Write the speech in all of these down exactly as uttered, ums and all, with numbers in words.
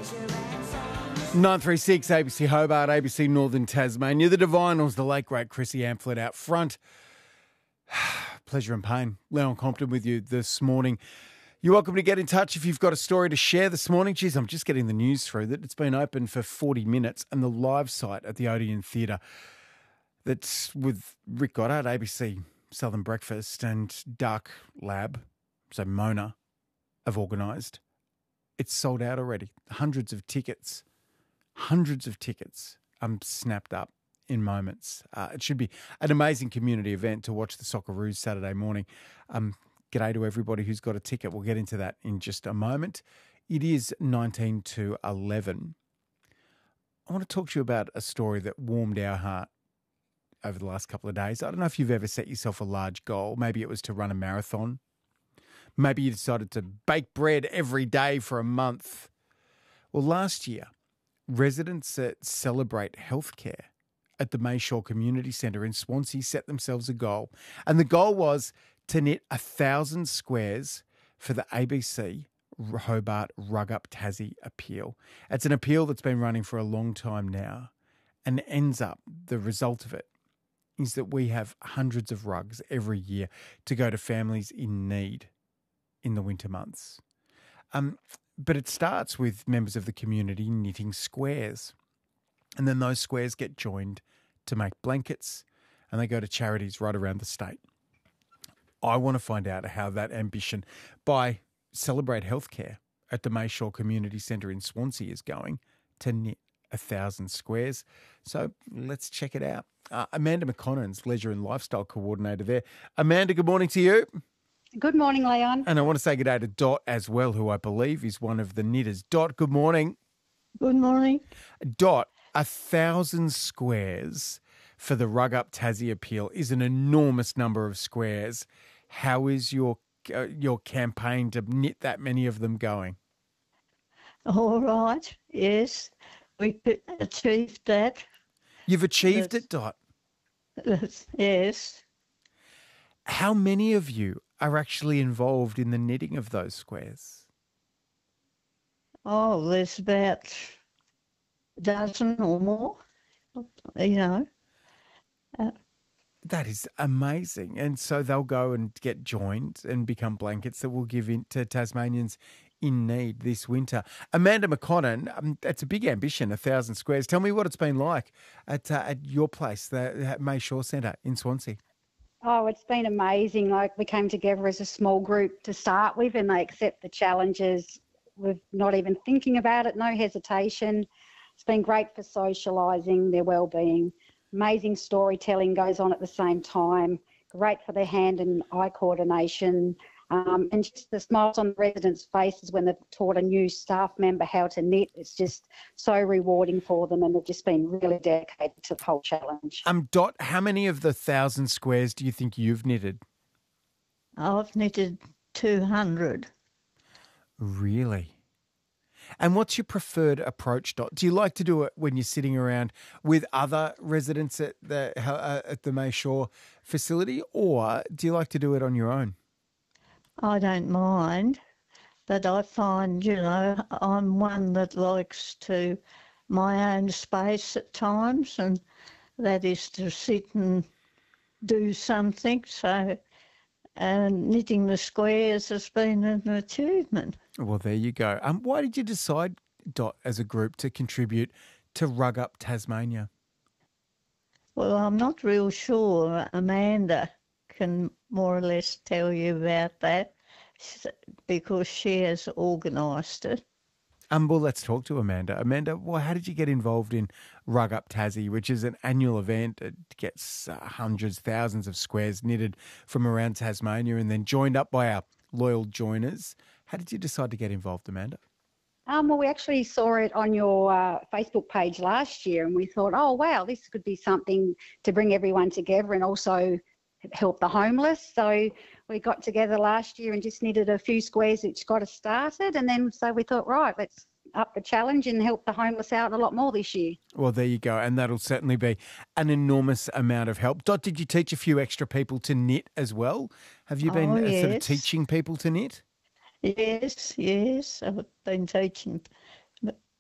nine three six A B C Hobart, A B C Northern Tasmania. The Divinals, the late great Chrissy Amphlett out front. Pleasure and pain. Leon Compton with you this morning. You're welcome to get in touch if you've got a story to share this morning. Geez, I'm just getting the news through that it's been open for forty minutes and the live site at the Odeon Theatre that's with Rick Goddard, A B C Southern Breakfast and Dark Lab, so Mona, have organised. It's sold out already. Hundreds of tickets, hundreds of tickets um, snapped up in moments. Uh, it should be an amazing community event to watch the Socceroos Saturday morning. Um, g'day to everybody who's got a ticket. We'll get into that in just a moment. It is nineteen to eleven. I want to talk to you about a story that warmed our heart over the last couple of days. I don't know if you've ever set yourself a large goal. Maybe it was to run a marathon. Maybe you decided to bake bread every day for a month. Well, last year, residents at Celebrate Healthcare at the Mayshore Community Centre in Swansea set themselves a goal. And the goal was to knit a thousand squares for the A B C Hobart Rug Up Tassie appeal. It's an appeal that's been running for a long time now, and ends up, the result of it, is that we have hundreds of rugs every year to go to families in need in the winter months. Um, but it starts with members of the community knitting squares. And then those squares get joined to make blankets, and they go to charities right around the state. I want to find out how that ambition by Celebrate Healthcare at the Mayshore Community Centre in Swansea is going to knit a thousand squares. So let's check it out. Uh, Amanda McConnell's Leisure and Lifestyle Coordinator there. Amanda, good morning to you. Good morning, Leon. And I want to say good day to Dot as well, who I believe is one of the knitters. Dot, good morning. Good morning. Dot, a thousand squares for the Rug Up Tassie appeal is an enormous number of squares. How is your uh, your campaign to knit that many of them going? All right, yes. We achieved that. You've achieved Yes. it, Dot. Yes. How many of you are actually involved in the knitting of those squares? Oh, there's about a dozen or more, you know. Uh, That is amazing. And so they'll go and get joined and become blankets that will give in to Tasmanians in need this winter. Amanda McConnell, um, that's a big ambition, a thousand squares. Tell me what it's been like at uh, at your place, the Mayshore Centre in Swansea. Oh, it's been amazing. Like, we came together as a small group to start with, and they accept the challenges with not even thinking about it, no hesitation. It's been great for socialising, their well-being. Amazing storytelling goes on at the same time. Great for their hand and eye coordination. Um, and just the smiles on the residents' faces when they've taught a new staff member how to knit. It's just so rewarding for them, and they've just been really dedicated to the whole challenge. Um, Dot, how many of the thousand squares do you think you've knitted? I've knitted two hundred. Really? And what's your preferred approach, Dot? Do you like to do it when you're sitting around with other residents at the uh, at the Mayshore facility, or do you like to do it on your own? I don't mind, but I find, you know, I'm one that likes to my own space at times, and that is to sit and do something. So, and knitting the squares has been an achievement. Well, there you go. Um, why did you decide, Dot, as a group to contribute to Rug Up Tasmania? Well, I'm not real sure. Amanda can more or less tell you about that because she has organised it. Um, well, let's talk to Amanda. Amanda, well, how did you get involved in Rug Up Tassie, which is an annual event that gets uh, hundreds, thousands of squares knitted from around Tasmania and then joined up by our loyal joiners? How did you decide to get involved, Amanda? Um, well, we actually saw it on your uh, Facebook page last year, and we thought, oh, wow, this could be something to bring everyone together and also help the homeless. So we got together last year and just knitted a few squares which got us started. And then so we thought, right, let's up the challenge and help the homeless out a lot more this year. Well, there you go. And that'll certainly be an enormous amount of help. Dot, did you teach a few extra people to knit as well? Have you been Oh, uh, sort of yes. teaching people to knit? Yes, yes, I've been teaching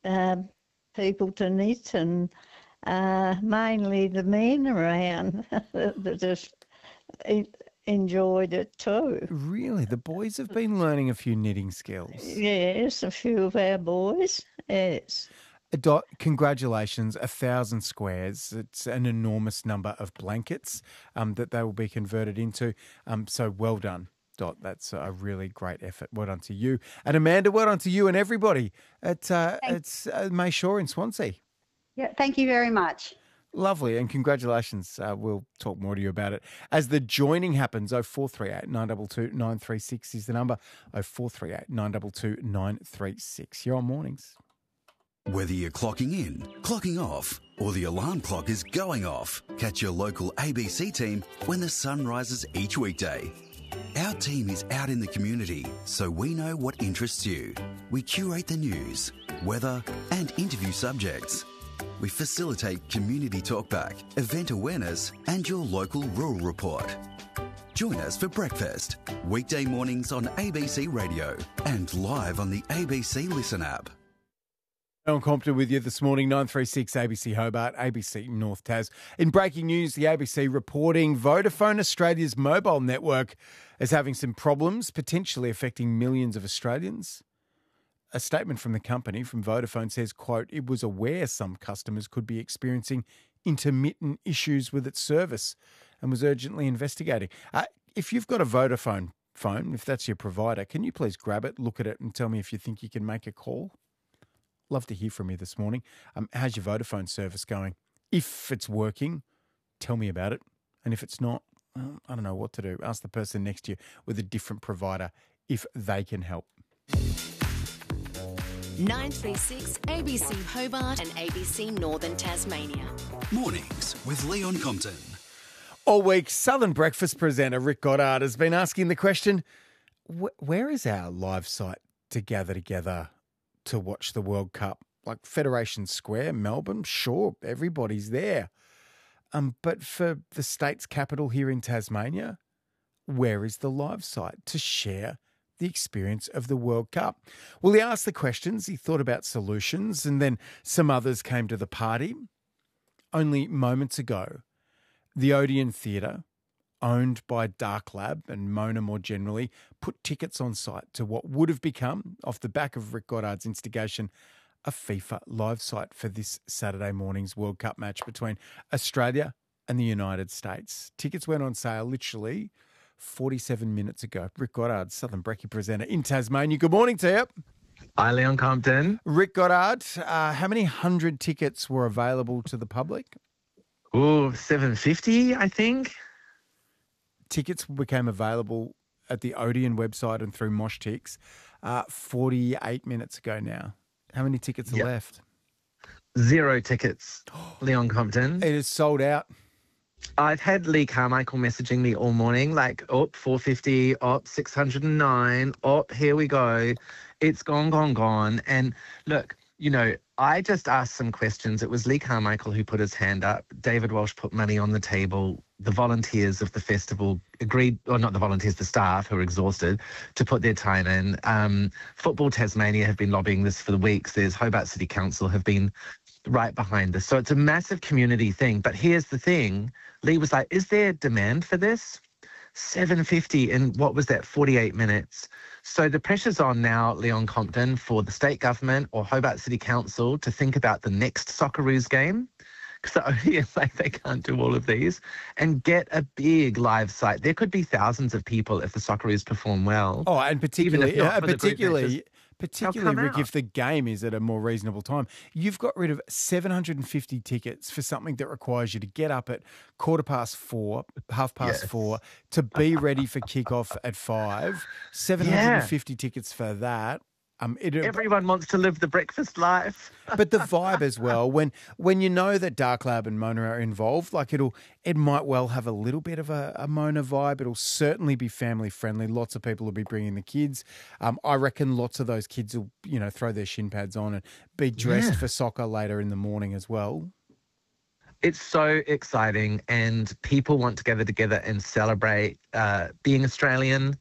um, people to knit, and uh, mainly the men around that just en- enjoyed it too. Really? The boys have been learning a few knitting skills. Yes, a few of our boys, yes. Uh, Dot, congratulations, a thousand squares. It's an enormous number of blankets um, that they will be converted into. Um, so well done, Dot. That's a really great effort. Well done to you. And Amanda, well done to you and everybody at uh, it's uh, Mayshore in Swansea. Yeah, thank you very much. Lovely, and congratulations. Uh, we'll talk more to you about it as the joining happens. Oh four three eight, nine two two, nine three six is the number. Oh four three eight, nine two two, nine three six. You're on mornings. Whether you're clocking in, clocking off, or the alarm clock is going off, catch your local A B C team when the sun rises each weekday. Our team is out in the community, so we know what interests you. We curate the news, weather, and interview subjects. We facilitate community talkback, event awareness, and your local rural report. Join us for breakfast, weekday mornings on A B C Radio and live on the A B C Listen app. Leon Compton with you this morning, nine three six A B C Hobart, A B C North Tas. In breaking news, the A B C reporting Vodafone Australia's mobile network is having some problems, potentially affecting millions of Australians. A statement from the company, from Vodafone, says, quote, it was aware some customers could be experiencing intermittent issues with its service and was urgently investigating. Uh, if you've got a Vodafone phone, if that's your provider, can you please grab it, look at it and tell me if you think you can make a call? Love to hear from you this morning. Um, how's your Vodafone service going? If it's working, tell me about it. And if it's not, well, I don't know what to do. Ask the person next to you with a different provider if they can help. nine three six A B C Hobart and A B C Northern Tasmania. Mornings with Leon Compton. All week, Southern Breakfast presenter Rick Goddard has been asking the question, wh- where is our live site to gather together to watch the World Cup? Like Federation Square, Melbourne, sure, everybody's there. Um, but for the state's capital here in Tasmania, where is the live site to share the experience of the World Cup? Well, he asked the questions, he thought about solutions, and then some others came to the party. Only moments ago, the Odeon Theatre, owned by Dark Lab and Mona more generally, put tickets on site to what would have become, off the back of Rick Goddard's instigation, a FIFA live site for this Saturday morning's World Cup match between Australia and the United States. Tickets went on sale literally forty-seven minutes ago. Rick Goddard, Southern Brekkie presenter in Tasmania. Good morning to you. Hi, Leon Compton. Rick Goddard, uh, how many hundred tickets were available to the public? Oh, seven fifty, I think. Tickets became available at the Odeon website and through Moshtix uh, forty-eight minutes ago now. How many tickets are Yep. left? Zero tickets, Leon Compton. It is sold out. I've had Lee Carmichael messaging me all morning, like, oh, four fifty, oh, six hundred nine, oh, here we go. It's gone, gone, gone. And look, you know, I just asked some questions. It was Lee Carmichael who put his hand up. David Walsh put money on the table. The volunteers of the festival agreed, or not the volunteers, the staff who are exhausted, to put their time in. Um, Football Tasmania have been lobbying this for the weeks. There's Hobart City Council have been right behind this. So it's a massive community thing. But here's the thing. Lee was like, is there demand for this? seven fifty in, what was that, forty-eight minutes. So the pressure's on now, Leon Compton, for the state government or Hobart City Council to think about the next Socceroos game, because the only is like they can't do all of these, and get a big live site. There could be thousands of people if the Socceroos perform well. Oh, and particularly, not uh, for the group particularly, matches, particularly, come Rick, out. if the game is at a more reasonable time. You've got rid of seven hundred fifty tickets for something that requires you to get up at quarter past four, half past Yes. four, to be ready for kickoff at five. seven hundred fifty tickets for that. Um, it, Everyone wants to live the breakfast life. but the vibe as well, when when you know that Dark Lab and Mona are involved, like it'll it might well have a little bit of a, a Mona vibe. It'll certainly be family friendly. Lots of people will be bringing the kids. Um, I reckon lots of those kids will, you know, throw their shin pads on and be dressed Yeah. for soccer later in the morning as well. It's so exciting, and people want to gather together and celebrate uh, being Australian.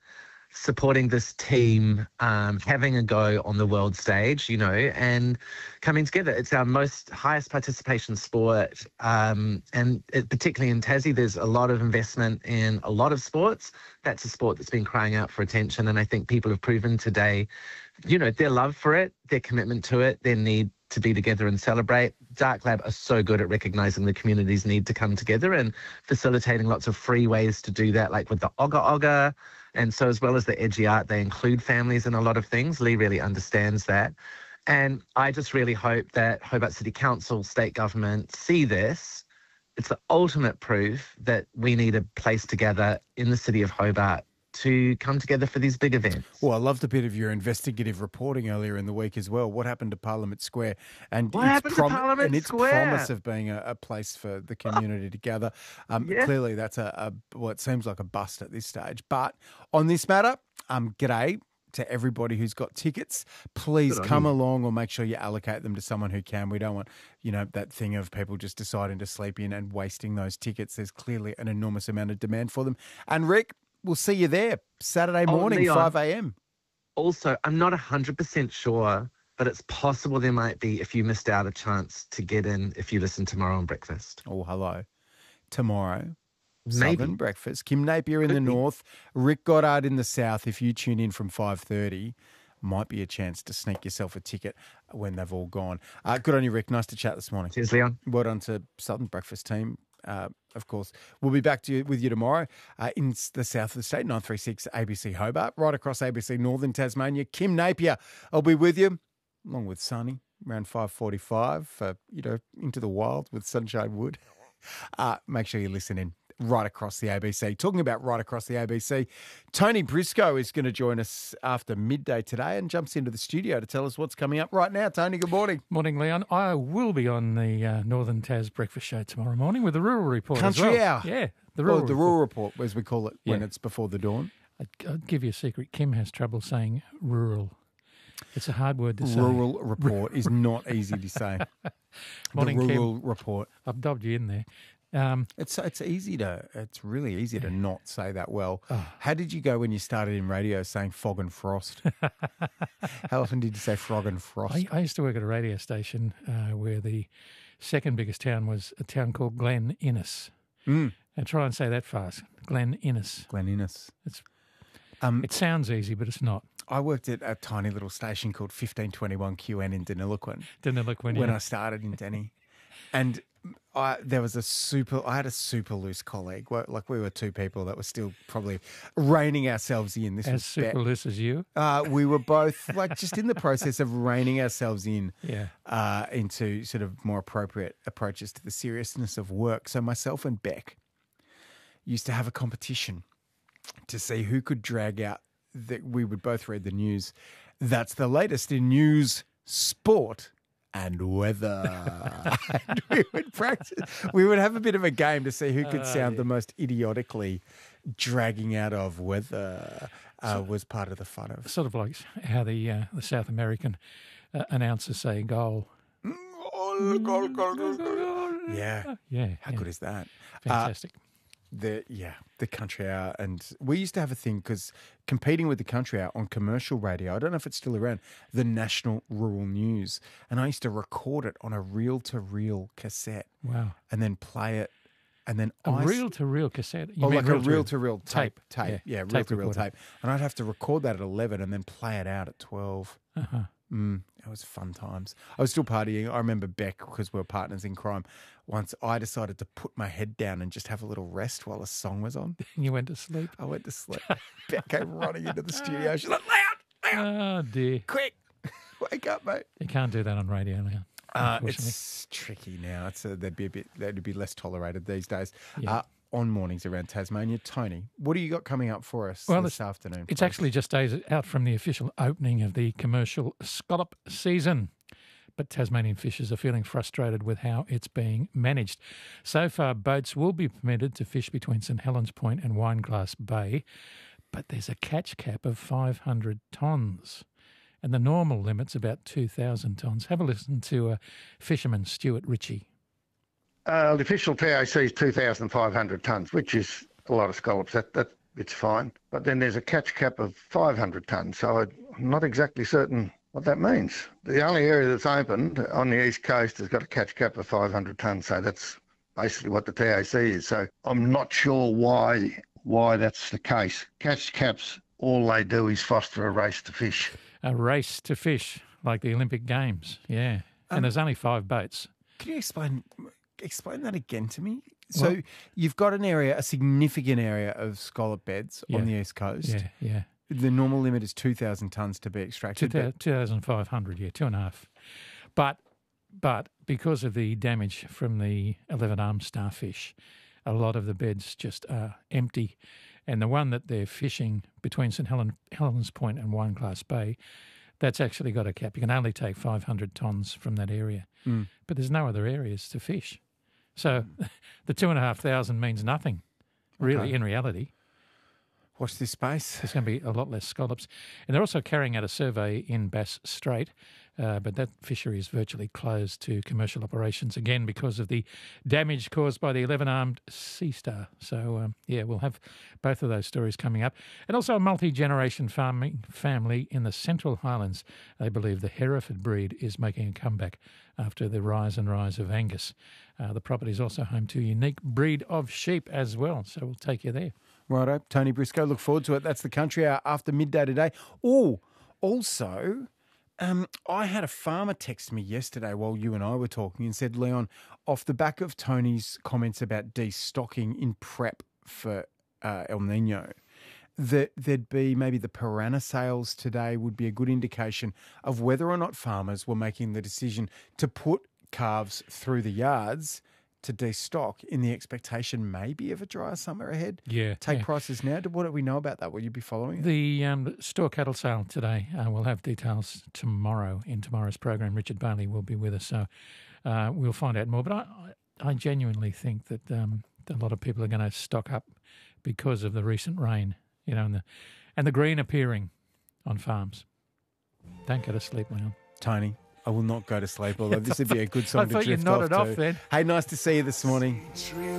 supporting this team, um, having a go on the world stage, you know, and coming together. It's our most highest participation sport. Um, and it, particularly in Tassie, there's a lot of investment in a lot of sports. That's a sport that's been crying out for attention. And I think people have proven today, you know, their love for it, their commitment to it, their need to be together and celebrate. Dark Lab are so good at recognising the community's need to come together and facilitating lots of free ways to do that, like with the Ogga Ogga. And so as well as the edgy art, they include families in a lot of things. Lee really understands that. And I just really hope that Hobart City Council, state government see this. It's the ultimate proof that we need a place together in the city of Hobart to come together for these big events. Well, I loved a bit of your investigative reporting earlier in the week as well. What happened to Parliament Square? And What its happened to Parliament and its Square? promise of being a, a place for the community to gather. Um, Yeah. Clearly, that's a, a well, it seems like a bust at this stage. But on this matter, um, g'day to everybody who's got tickets. Please Good on come you. along, or make sure you allocate them to someone who can. We don't want, you know, that thing of people just deciding to sleep in and wasting those tickets. There's clearly an enormous amount of demand for them. And Rick, we'll see you there Saturday Oh, morning, Leon. five a.m. Also, I'm not one hundred percent sure, but it's possible there might be, if you missed out, a chance to get in if you listen tomorrow on breakfast. Oh, hello. Tomorrow, Maybe. Southern Breakfast. Kim Napier in the Could be. north, Rick Goddard in the south. If you tune in from five thirty, might be a chance to sneak yourself a ticket when they've all gone. Uh, good on you, Rick. Nice to chat this morning. Cheers, Leon. Well done to Southern Breakfast team. Uh, of course, we'll be back to you, with you tomorrow uh, in s- the south of the state, nine three six A B C Hobart, right across A B C Northern Tasmania. Kim Napier, I'll be with you, along with Sunny, around five forty-five, uh, you know, into the wild with Sunshine Wood. Uh, make sure you listen in right across the A B C. Talking about right across the A B C, Tony Briscoe is going to join us after midday today and jumps into the studio to tell us what's coming up right now. Tony, good morning. Morning, Leon. I will be on the uh, Northern Tas Breakfast Show tomorrow morning with the Rural Report Country as well. Hour. Yeah, the Well, Rural the Report. Rural Report, as we call it, when Yeah. it's before the dawn. I'd, I'd give you a secret. Kim has trouble saying rural. It's a hard word to say. Rural Report is not easy to say. Morning, the Kim. Rural Report. I've dobbed you in there. Um, It's it's easy to it's really easy to not say that well. Oh. How did you go when you started in radio saying fog and frost? How often did you say frog and frost? I, I used to work at a radio station uh, where the second biggest town was a town called Glen Innes. Mm. And try and say that fast. Glen Innes. Glen Innes. It's, Um, it sounds easy, but it's not. I worked at a tiny little station called fifteen twenty-one Q N in Deniliquin Didn't it look when when you... I started in Denny. And I, there was a super, I had a super loose colleague. Well, like we were two people that were still probably reining ourselves in. This As was super Bet- loose as you? Uh, we were both like just in the process of reining ourselves in Yeah. uh, into sort of more appropriate approaches to the seriousness of work. So myself and Beck used to have a competition to see who could drag out that we would both read the news. That's the latest in news, sport, and weather. And we would practice. We would have a bit of a game to see who could sound the most idiotically dragging out of weather. Uh, was part of the fun of. Sort of like how the uh, the South American uh, announcers say goal. Yeah. Yeah. How yeah. good is that? Fantastic. The yeah, the country hour, and we used to have a thing because competing with the country hour on commercial radio. I don't know if it's still around. The National Rural News, and I used to record it on a reel-to-reel cassette Wow. and then play it, and then A I s- reel-to-reel cassette. You oh, mean like a reel-to-reel? reel-to-reel tape, Tape, tape, yeah, yeah, tape reel-to-reel recorder. tape, and I'd have to record that at eleven and then play it out at twelve. Uh-huh. Mm, it was fun times. I was still partying. I remember Beck, because we were partners in crime. Once I decided to put my head down and just have a little rest while a song was on. And you went to sleep. I went to sleep. Beck came running into the studio. She's like, loud, loud, Oh, dear. quick. Wake up, mate. You can't do that on radio now. Uh, unfortunately. it's tricky now. It's a, they'd be a bit, they'd be less tolerated these days. Yeah. Uh, on mornings around Tasmania. Tony, what do you got coming up for us Well, this it's- afternoon? It's please? actually just days out from the official opening of the commercial scallop season. But Tasmanian fishers are feeling frustrated with how it's being managed. So far, boats will be permitted to fish between St Helens Point and Wineglass Bay, but there's a catch cap of five hundred tonnes. And the normal limit's about two thousand tonnes. Have a listen to uh, fisherman Stuart Ritchie. Uh, the official T A C is two thousand five hundred tonnes, which is a lot of scallops. That, that it's fine. But then there's a catch cap of five hundred tonnes, so I'm not exactly certain what that means. The only area that's opened on the East Coast has got a catch cap of five hundred tonnes, so that's basically what the T A C is. So I'm not sure why why that's the case. Catch caps, all they do is foster a race to fish. A race to fish, like the Olympic Games, yeah. And Um, there's only five boats. Can you explain explain that again to me? So Well- you've got an area, a significant area of scallop beds Yeah. on the East Coast. Yeah, yeah. The normal limit is two thousand tonnes to be extracted. but- two thousand five hundred, yeah, two and a half. But but because of the damage from the eleven-armed starfish, a lot of the beds just are empty. And the one that they're fishing between St Helen, Helens Point and Wineglass Bay, that's actually got a cap. You can only take five hundred tonnes from that area. Mm. But there's no other areas to fish. So the two and a half thousand means nothing, really, Okay. in reality. Watch this space. There's going to be a lot less scallops. And they're also carrying out a survey in Bass Strait, uh, but that fishery is virtually closed to commercial operations again because of the damage caused by the eleven-armed sea star. So, um, yeah, we'll have both of those stories coming up. And also a multi-generation farming family in the Central Highlands. They believe the Hereford breed is making a comeback after the rise and rise of Angus. Uh, the property is also home to a unique breed of sheep as well. So we'll take you there. Righto, Tony Briscoe, look forward to it. That's the Country Hour after midday today. Oh, also, um, I had a farmer text me yesterday while you and I were talking and said, Leon, off the back of Tony's comments about destocking in prep for uh, El Nino, that there'd be maybe the piranha sales today would be a good indication of whether or not farmers were making the decision to put calves through the yards to destock in the expectation maybe of a drier summer ahead. Yeah. Take yeah. prices now. What do we know about that? Will you be following it? The um, store cattle sale today, uh, we'll have details tomorrow in tomorrow's program. Richard Bailey will be with us, so uh, we'll find out more. But I, I genuinely think that um, a lot of people are going to stock up because of the recent rain, you know, and the, and the green appearing on farms. Don't go to sleep, Leon. Tony, I will not go to sleep, although this would be a good song I to thought you drift nodded off off to. then. Hey, nice to see you this morning.